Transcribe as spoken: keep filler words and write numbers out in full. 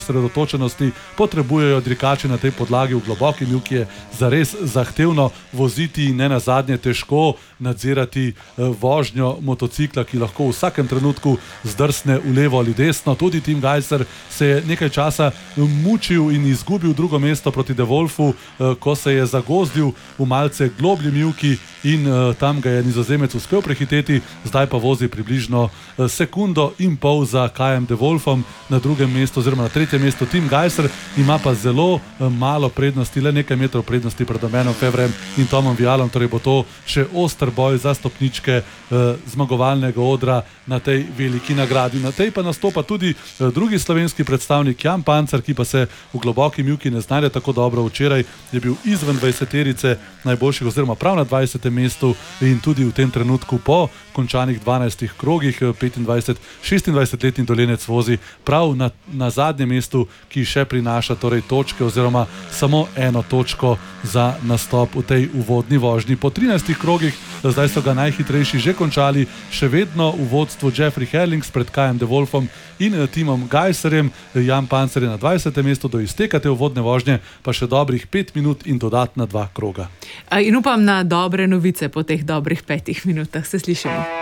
sredotočenosti potrebujejo dirkači na tej podlagi v globoki mivki, je zares zahtevno voziti in ne nazadnje težko nadzirati vožnjo motocikla, ki lahko v vsakem trenutku zdrsne v levo ali desno. Tudi Tim Gajser se je nekaj časa mučil in izgubil drugo mesto proti De Wolfu, ko se je zagozdil v malce globlji mivki in tam ga je Nizozemec uspel prehiteti, zdaj pa vozi približno sekundo in pol za Kajem De Wolfom na drugem mestu oziroma na tretjem mestu. Tim Gajser ima pa zelo malo prednosti, le nekaj metrov prednosti pred Domenom Febvrem in Tomom Vialom, torej bo to še oster boj za stopničke zmagovalnega odra na tej veliki nagradi. Na tej pa nastopa tudi drugi slovenski predstavnik Jan Pancer, ki pa se v globoki mivki ne znajde tako dobro. Včeraj je bil izven dvajseterice najboljših oziroma prav na dvajsetem mestu in tudi v tem trenutku po končanih dvanajstih krogih petindvajset šestindvajsetletni Dolenec vozi prav na, na zadnjem mestu, ki še prinaša torej točke oziroma samo eno točko za nastop v tej uvodni vožnji. Po trinajstih krogih, zdaj so ga najhitrejši že končali, še vedno v vodstvu Jeffrey Herlings pred Kajem De Wolfom in Timom Gajserjem. Jan Pancer je na dvajsetem mestu, do izteka te uvodne vožnje pa še dobrih pet minut in dodatna dva kroga. In upam na dobre novice po teh dobrih petih minutah. Se slišimo.